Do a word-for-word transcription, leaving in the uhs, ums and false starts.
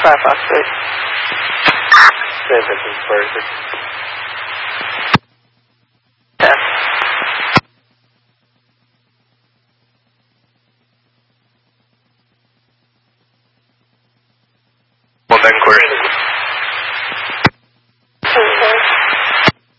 five Fox six. Seven is perfect. ten. Well, then, clear.